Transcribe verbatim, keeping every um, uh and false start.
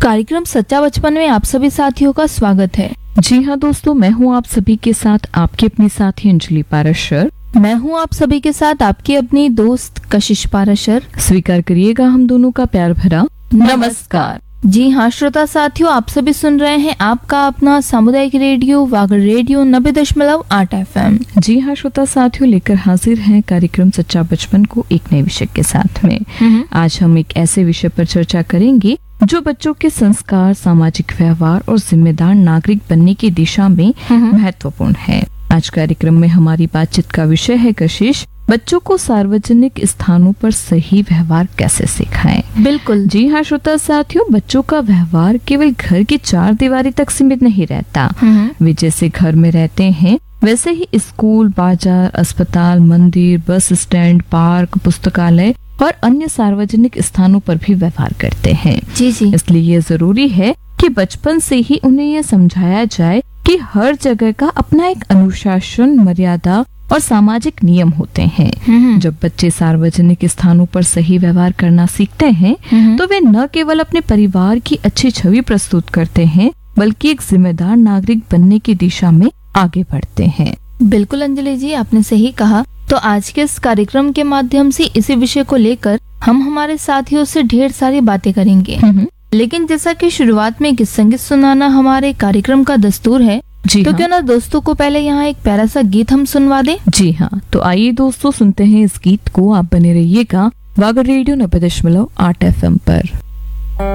कार्यक्रम सच्चा बचपन में आप सभी साथियों का स्वागत है। जी हाँ दोस्तों, मैं हूँ आप सभी के साथ आपकी अपनी साथी अंजलि पाराशर। मैं हूँ आप सभी के साथ आपकी अपनी दोस्त कशिश पाराशर। स्वीकार करिएगा हम दोनों का प्यार भरा नमस्कार। जी हाँ श्रोता साथियों, आप सभी सुन रहे हैं आपका अपना सामुदायिक रेडियो वागड़ रेडियो नब्बे दशमलव आठ एफ एम। जी हाँ श्रोता साथियों, लेकर हाजिर हैं कार्यक्रम सच्चा बचपन को एक नए विषय के साथ में। आज हम एक ऐसे विषय पर चर्चा करेंगे जो बच्चों के संस्कार, सामाजिक व्यवहार और जिम्मेदार नागरिक बनने की दिशा में महत्वपूर्ण है। आज कार्यक्रम में हमारी बातचीत का विषय है कशिश, बच्चों को सार्वजनिक स्थानों पर सही व्यवहार कैसे सिखाएं। बिल्कुल। जी हाँ श्रोता साथियों, बच्चों का व्यवहार केवल घर की चार दीवारी तक सीमित नहीं रहता। वे जैसे घर में रहते हैं वैसे ही स्कूल, बाजार, अस्पताल, मंदिर, बस स्टैंड, पार्क, पुस्तकालय और अन्य सार्वजनिक स्थानों पर भी व्यवहार करते हैं। जी जी। इसलिए ये जरूरी है कि बचपन से ही उन्हें यह समझाया जाए कि हर जगह का अपना एक अनुशासन, मर्यादा और सामाजिक नियम होते हैं। जब बच्चे सार्वजनिक स्थानों पर सही व्यवहार करना सीखते हैं तो वे न केवल अपने परिवार की अच्छी छवि प्रस्तुत करते हैं बल्कि एक जिम्मेदार नागरिक बनने की दिशा में आगे बढ़ते हैं। बिल्कुल अंजलि जी, आपने सही कहा। तो आज के इस कार्यक्रम के माध्यम से इसी विषय को लेकर हम हमारे साथियों से ढेर सारी बातें करेंगे। लेकिन जैसा कि शुरुआत में गीत संगीत सुनाना हमारे कार्यक्रम का दस्तूर है, जी तो हाँ। क्यों ना दोस्तों को पहले यहाँ एक प्यारा सा गीत हम सुनवा दें। जी हाँ, तो आइए दोस्तों सुनते हैं इस गीत को। आप बने रहिएगा वागड़ रेडियो नब्बे दशमलव आठ एफ एम पर।